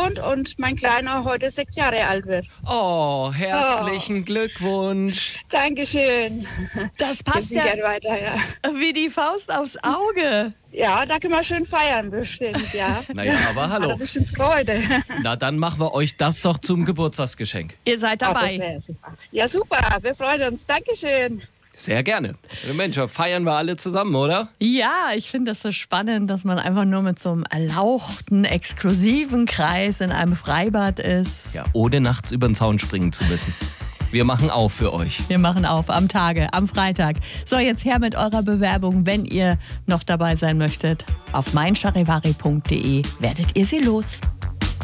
wohnt und mein Kleiner heute 6 Jahre alt wird. Oh, herzlichen Glückwunsch. Dankeschön. Das passt Wir ja sind gern weiter, ja. wie die Faust aufs Auge. Ja, da können wir schön feiern, bestimmt, ja. Naja, aber Hat er hallo. bestimmt Freude. Na, dann machen wir euch das doch zum Geburtstagsgeschenk. Ihr seid Ah, das dabei. wäre super. Ja, super. Wir freuen uns. Dankeschön. Sehr gerne. Mensch, feiern wir alle zusammen, oder? Ja, ich finde das so spannend, dass man einfach nur mit so einem erlauchten, exklusiven Kreis in einem Freibad ist. Ja, ohne nachts über den Zaun springen zu müssen. Wir machen auf für euch. Wir machen auf am Freitag. So, jetzt her mit eurer Bewerbung, wenn ihr noch dabei sein möchtet. Auf meincharivari.de werdet ihr sie los.